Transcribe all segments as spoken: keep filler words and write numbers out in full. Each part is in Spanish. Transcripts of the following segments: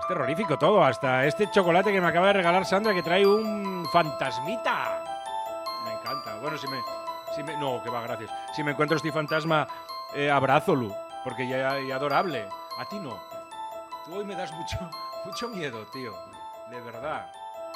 terrorífico todo, hasta este chocolate que me acaba de regalar Sandra que trae un fantasmita. Me encanta. Bueno, si me... Si me no, que va, gracias. Si me encuentro este fantasma, eh, abrázolo, porque ya es adorable. A ti no. Tú hoy me das mucho, mucho miedo, tío. De verdad.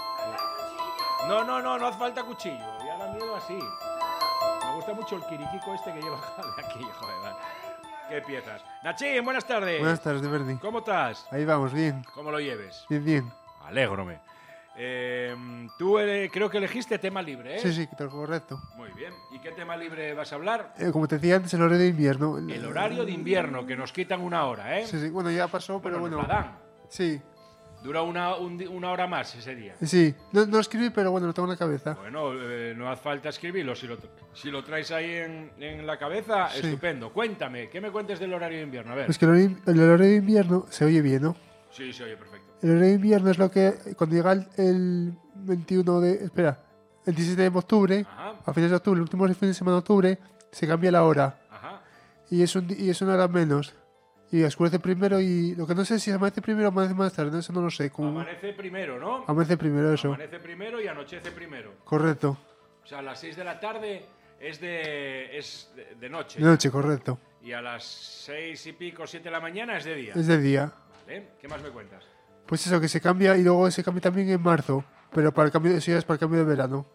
No, no, no, no hace falta cuchillo. Ya da miedo así. Me gusta mucho el quiriquico este que lleva de aquí, joder. Vale. ¿Qué piezas? Nachín, buenas tardes. Buenas tardes, de Verdi. ¿Cómo estás? Ahí vamos, bien. ¿Cómo lo lleves? Bien, bien. Alégrome. Eh, tú eh, creo que elegiste tema libre, ¿eh? Sí, sí, correcto. Muy bien. ¿Y qué tema libre vas a hablar? Eh, como te decía antes, el horario de invierno. El, el horario de invierno, que nos quitan una hora, ¿eh? Sí, sí. Bueno, ya pasó, pero bueno. bueno. Nos la dan. Sí. Dura una, un, una hora más ese día. Sí. No, no lo escribí, pero bueno, lo tengo en la cabeza. Bueno, eh, no hace falta escribirlo. Si lo, si lo traes ahí en, en la cabeza, sí. Estupendo. Cuéntame, ¿qué me cuentes del horario de invierno? A ver. Pues que el horario, el horario de invierno se oye bien, ¿no? Sí, se oye perfecto. El horario de invierno es lo que, cuando llega el, el veintiuno de... Espera, el diecisiete de octubre, Ajá. a fines de octubre, el último fin de semana de octubre, se cambia la hora. Ajá. Y es, un, y es una hora menos. Y oscurece primero y... Lo que no sé si amanece primero o amanece más tarde, eso no lo sé. Como... Amanece primero, ¿no? Amanece primero, eso. Amanece primero y anochece primero. Correcto. O sea, a las seis de la tarde es de, es de, de noche. De noche, correcto. Y a las seis y pico, siete de la mañana es de día. Es de día. Vale. ¿Qué más me cuentas? Pues eso, que se cambia y luego se cambia también en marzo. Pero para el cambio, eso ya es para el cambio de verano.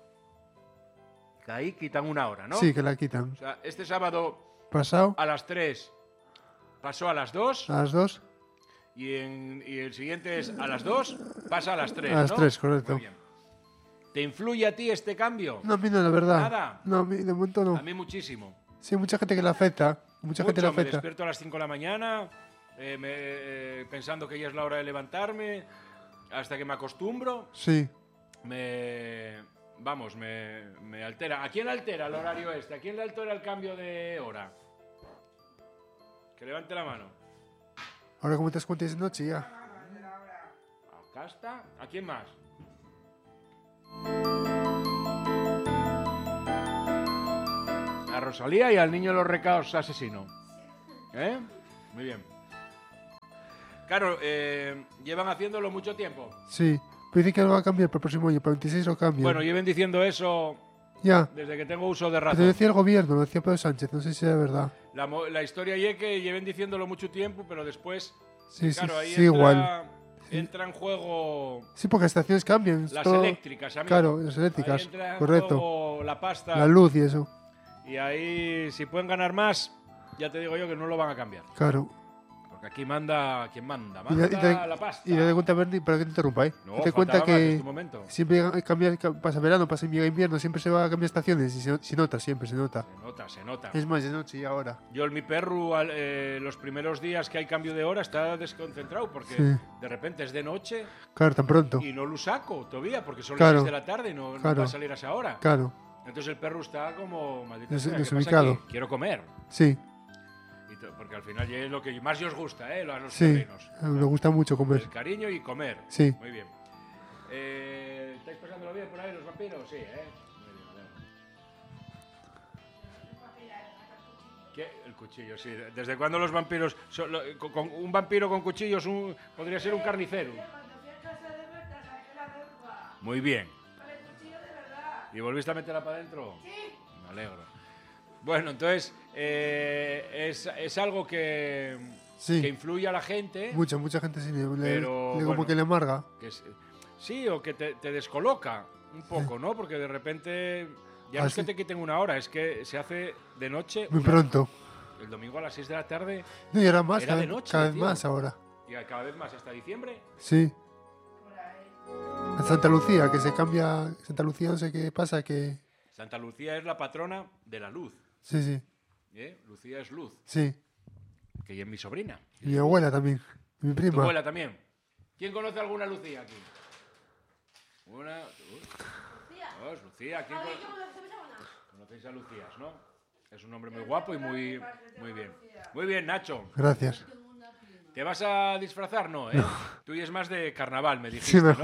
De ahí quitan una hora, ¿no? Sí, que la quitan. O sea, este sábado... Pasado. A las tres... Pasó a las dos. A las dos. Y, en, y el siguiente es a las dos, pasa a las tres, A las ¿no? tres, correcto. Muy bien. ¿Te influye a ti este cambio? No, a mí no, la verdad. ¿Nada? No, a mí de momento no. A mí muchísimo. Sí, mucha gente que le afecta. Mucha Mucho, gente le afecta. Me despierto a las cinco de la mañana, eh, me, eh, pensando que ya es la hora de levantarme, hasta que me acostumbro. Sí. Me... Vamos, me, me altera. ¿A quién le altera el horario este? ¿A quién le altera el cambio de hora? Que levante la mano. Ahora como te das cuenta de noche ya. Acá está. ¿A quién más? A Rosalía y al niño de los recados asesino. ¿Eh? Muy bien. Claro, eh, llevan haciéndolo mucho tiempo. Sí. Pero dicen que lo va a cambiar para el próximo año. Para el veintiséis lo cambian. Bueno, lleven diciendo eso... Ya. Desde que tengo uso de razón. Pero decía el gobierno, lo decía Pedro Sánchez, no sé si es verdad. La, la historia y es que lleven diciéndolo mucho tiempo, pero después, sí, claro, sí, ahí sí, entra, igual. entra en juego... Sí, porque las estaciones cambian. Las todo... eléctricas, amigo. Claro, las eléctricas, ahí entra en correcto. juego la pasta. La luz y eso. Y ahí, si pueden ganar más, ya te digo yo que no lo van a cambiar. Claro. Porque aquí manda quien manda, manda y de, la pasta. Y te cuenta, Bernie, para que te interrumpa, ¿eh? No, te cuenta que este momento. siempre cambia, pasa verano, pasa invierno, siempre se va a cambiar estaciones y se, se nota, siempre se nota. Se nota, se nota. Es más de noche y ahora. Yo en mi perro, eh, los primeros días que hay cambio de hora, está desconcentrado porque sí. de repente es de noche. Claro, tan pronto. Y no lo saco todavía porque son claro. las seis de la tarde y no, claro. no va a salir a esa hora. Claro. Entonces el perro está como, maldita Des, sea, ¿qué desubicado. pasa aquí? Quiero comer. Sí. Porque al final ya es lo que más os gusta, ¿eh? A los sí, terrenos. Me gusta mucho comer. El cariño y comer. Sí. Muy bien. Eh, ¿Estáis pasándolo bien por ahí los vampiros? Sí, ¿eh? Muy bien, ¿qué? El cuchillo, sí. ¿Desde cuándo los vampiros... Son, lo, con, con un vampiro con cuchillos un, podría ser un carnicero? Muy bien. ¿Y volviste a meterla para adentro? Sí. Me alegro. Bueno, entonces, eh, es, es algo que, sí. que influye a la gente. Mucha, mucha gente sí, le, pero, le, como bueno, que le amarga. Que es, sí, o que te, te descoloca un poco, sí. ¿no? Porque de repente ya ah, no es sí. que te quiten una hora, es que se hace de noche. Muy una, pronto. El domingo a las seis de la tarde. No, y era más, era cada, de noche, cada vez tío. más ahora. Y cada vez más, hasta diciembre. Sí. En Santa Lucía, que se cambia. Santa Lucía, no sé qué pasa, que. Santa Lucía es la patrona de la luz. Sí, sí. ¿Eh? Lucía es luz. Sí. Que ella es mi sobrina. Y mi abuela también. Y mi prima. Tu abuela también. ¿Quién conoce alguna Lucía aquí? Una, Lucía. Dos, Lucía. ¿Quién conoce? Conocéis a Lucías, ¿no? Es un hombre muy guapo y muy, muy bien. Muy bien, Nacho. Gracias. ¿Te vas a disfrazar? No, ¿eh? No. Tú y es más de carnaval, me dijiste, sí, mejor. ¿no?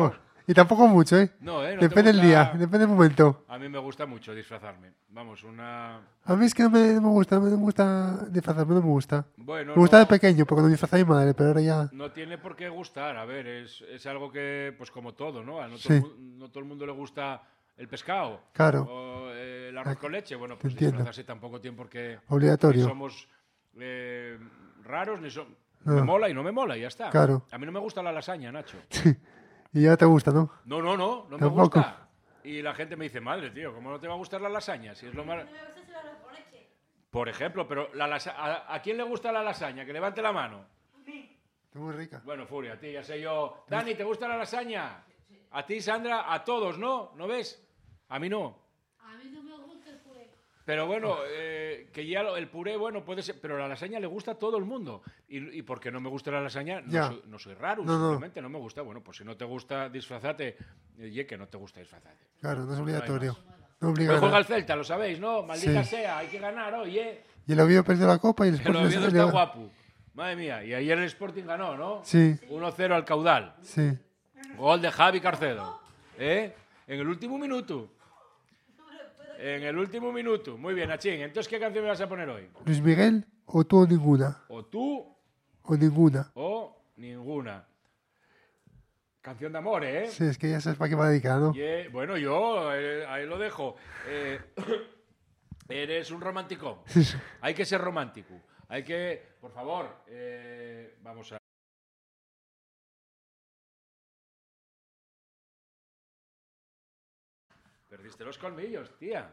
Y tampoco mucho, ¿eh? No, ¿eh? No te Depende del gusta- día, depende del momento. A mí me gusta mucho disfrazarme. Vamos, una... A mí es que no me, no me gusta, no me gusta disfrazarme, no me gusta. Bueno, Me gusta no, de pequeño, porque cuando disfrazaba a mi madre, pero ahora ya... no tiene por qué gustar. A ver, es, es algo que, pues como todo, ¿no? A no, Sí. todo, el mu- no todo el mundo le gusta el pescado. Claro. O eh, el arroz con leche. Bueno, Te pues entiendo. disfrazarse tampoco tiene por qué... Obligatorio. Ni somos eh, raros, ni somos... No. Me mola y no me mola, y ya está. Claro. A mí no me gusta la lasaña, Nacho. Y ya te gusta, ¿no? No, no, no, no me Tampoco. gusta. Y la gente me dice, madre, tío, ¿cómo no te va a gustar la lasaña? Si es lo más... Por ejemplo, pero la lasa- ¿a, a quién le gusta la lasaña? Que levante la mano. Es muy rica. Bueno, Furia, a ti, ya sé yo. Dani, ¿te gusta la lasaña? A ti, Sandra, a todos, ¿no? ¿No ves? A mí no. A mí no me gusta el puré. Pero bueno, eh, que ya lo- el puré, bueno, puede ser, pero la lasaña le gusta a todo el mundo. Y, y porque no me gusta la lasaña, no, Ya. soy, no soy raro, No, no. simplemente no me gusta. Bueno, pues si no te gusta disfrazarte, oye, que no te gusta disfrazarte. Claro, no es obligatorio. No Hoy obliga a juega nada. el Celta, lo sabéis, ¿no? Maldita Sí. sea, hay que ganar hoy, ¿eh? Y el Oviedo perdió la copa y el El Sporting... Oviedo le- está guapo. Madre mía, y ayer el Sporting ganó, ¿no? Sí, uno cero al caudal. sí. Gol de Javi Carcedo. ¿Eh? En el último minuto. En el último minuto. Muy bien, Achín. Entonces, ¿qué canción me vas a poner hoy? Luis Miguel o tú o ninguna. O tú O ninguna. o ninguna. Canción de amor, ¿eh? Sí, es que ya sabes para qué va dedicada, ¿no? Yeah, bueno, yo eh, ahí lo dejo. Eh, eres un romántico. Hay que ser romántico. Hay que, por favor, eh, vamos a... Perdiste los colmillos, tía.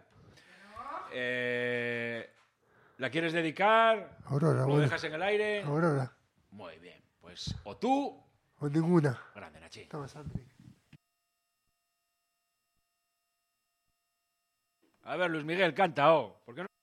Eh, ¿La quieres dedicar? Aurora, ¿Lo bueno. dejas en el aire? Aurora. Muy bien. Pues o tú... O ninguna. Grande, Nachi. Toma, Sandri. A ver, Luis Miguel, canta, oh. ¿Por qué no?